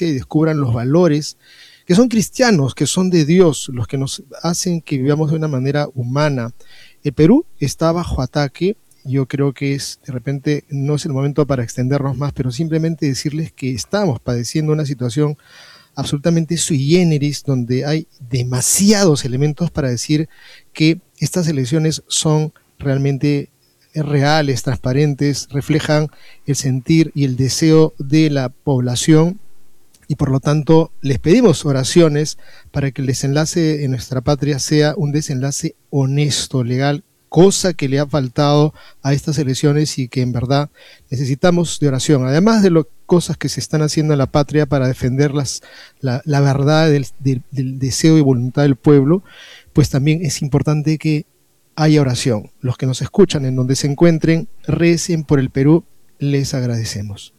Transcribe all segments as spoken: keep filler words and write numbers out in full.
conciencia y descubran los valores que son cristianos, que son de Dios, los que nos hacen que vivamos de una manera humana. El Perú está bajo ataque. Yo creo que es, de repente, no es el momento para extendernos más, pero simplemente decirles que estamos padeciendo una situación absolutamente sui generis, donde hay demasiados elementos para decir que estas elecciones son realmente reales, transparentes, reflejan el sentir y el deseo de la población, y por lo tanto les pedimos oraciones para que el desenlace en nuestra patria sea un desenlace honesto, legal, cosa que le ha faltado a estas elecciones y que en verdad necesitamos de oración, además de las cosas que se están haciendo en la patria para defender las, la, la verdad del, del, del deseo y voluntad del pueblo. Pues también es importante que haya oración. Los que nos escuchan en donde se encuentren, recen por el Perú, les agradecemos.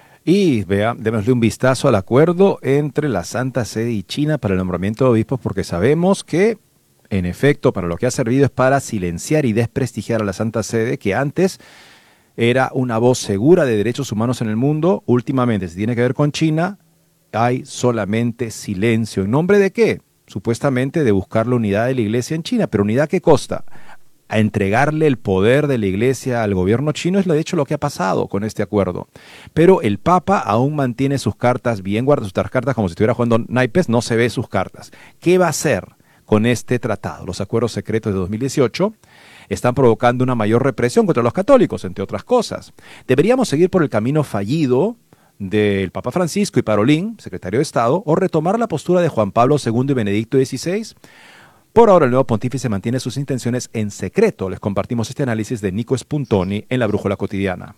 Y vea, démosle un vistazo al acuerdo entre la Santa Sede y China para el nombramiento de obispos, porque sabemos que, en efecto, para lo que ha servido es para silenciar y desprestigiar a la Santa Sede, que antes era una voz segura de derechos humanos en el mundo. Últimamente, si tiene que ver con China, hay solamente silencio. ¿En nombre de qué? Supuestamente de buscar la unidad de la Iglesia en China. ¿Pero unidad qué costa? A entregarle el poder de la Iglesia al gobierno chino es de hecho lo que ha pasado con este acuerdo. Pero el Papa aún mantiene sus cartas bien guardadas, sus cartas como si estuviera jugando naipes, no se ve sus cartas. ¿Qué va a hacer con este tratado? Los acuerdos secretos de dos mil dieciocho están provocando una mayor represión contra los católicos, entre otras cosas. Deberíamos seguir por el camino fallido del Papa Francisco y Parolín, secretario de Estado, o retomar la postura de Juan Pablo segundo y Benedicto dieciséis. Por ahora, el nuevo pontífice mantiene sus intenciones en secreto. Les compartimos este análisis de Nico Spuntoni en La Brújula Cotidiana.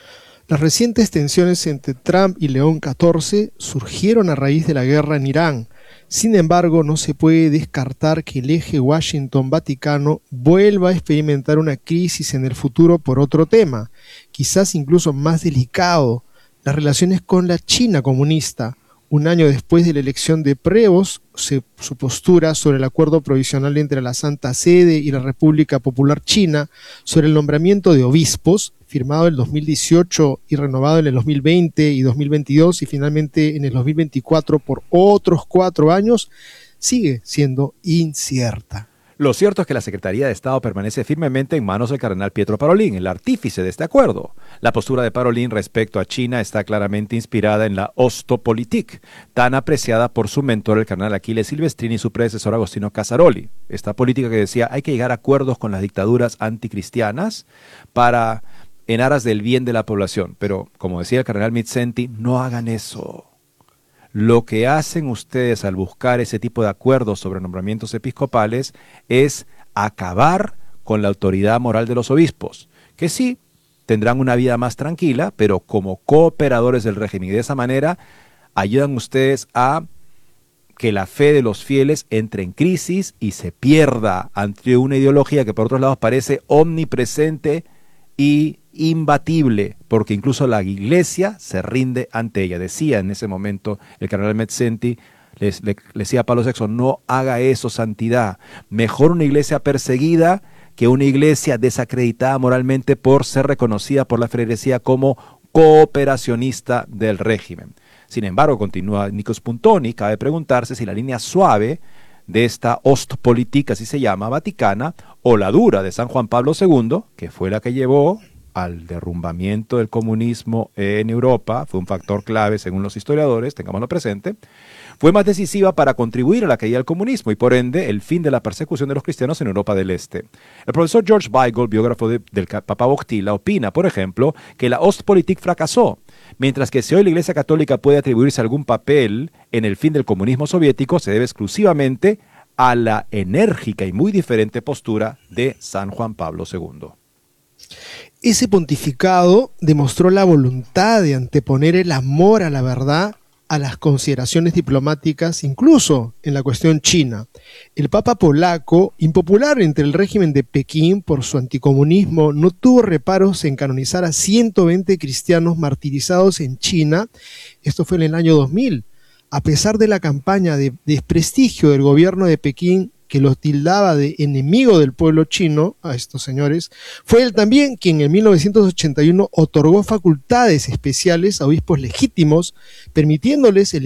Las recientes tensiones entre Trump y León catorce surgieron a raíz de la guerra en Irán. Sin embargo, no se puede descartar que el eje Washington-Vaticano vuelva a experimentar una crisis en el futuro por otro tema, quizás incluso más delicado: las relaciones con la China comunista. Un año después de la elección de Prevost, se, su postura sobre el acuerdo provisional entre la Santa Sede y la República Popular China sobre el nombramiento de obispos, firmado en el dos mil dieciocho y renovado en el dos mil veinte y dos mil veintidós y finalmente en el dos mil veinticuatro por otros cuatro años, sigue siendo incierta. Lo cierto es que la Secretaría de Estado permanece firmemente en manos del cardenal Pietro Parolin, el artífice de este acuerdo. La postura de Parolin respecto a China está claramente inspirada en la Ostpolitik, tan apreciada por su mentor, el cardenal Achille Silvestrini, y su predecesor Agostino Casaroli. Esta política que decía, hay que llegar a acuerdos con las dictaduras anticristianas para, en aras del bien de la población. Pero, como decía el cardenal Mizzenti, no hagan eso. Lo que hacen ustedes al buscar ese tipo de acuerdos sobre nombramientos episcopales es acabar con la autoridad moral de los obispos, que sí tendrán una vida más tranquila, pero como cooperadores del régimen. Y de esa manera ayudan ustedes a que la fe de los fieles entre en crisis y se pierda ante una ideología que por otros lados parece omnipresente y imbatible, porque incluso la Iglesia se rinde ante ella. Decía en ese momento el cardenal Mizzenti, les, le, le decía a Pablo sexto, no haga eso, santidad. Mejor una iglesia perseguida que una iglesia desacreditada moralmente por ser reconocida por la feligresía como cooperacionista del régimen. Sin embargo, continúa Nico Spuntoni, cabe preguntarse si la línea suave de esta Ostpolitik, así se llama, vaticana, o la dura de San Juan Pablo segundo, que fue la que llevó al derrumbamiento del comunismo en Europa, fue un factor clave según los historiadores, tengámoslo presente, fue más decisiva para contribuir a la caída del comunismo y por ende el fin de la persecución de los cristianos en Europa del Este. El profesor George Weigel, biógrafo de, del Papa Wojtyla, opina, por ejemplo, que la Ostpolitik fracasó, mientras que si hoy la Iglesia Católica puede atribuirse algún papel en el fin del comunismo soviético, se debe exclusivamente a la enérgica y muy diferente postura de San Juan Pablo segundo. Ese pontificado demostró la voluntad de anteponer el amor a la verdad a las consideraciones diplomáticas, incluso en la cuestión china. El Papa polaco, impopular entre el régimen de Pekín por su anticomunismo, no tuvo reparos en canonizar a ciento veinte cristianos martirizados en China. Esto fue en el año dos mil. A pesar de la campaña de desprestigio del gobierno de Pekín, que los tildaba de enemigo del pueblo chino, a estos señores, fue él también quien en mil novecientos ochenta y uno otorgó facultades especiales a obispos legítimos, permitiéndoles el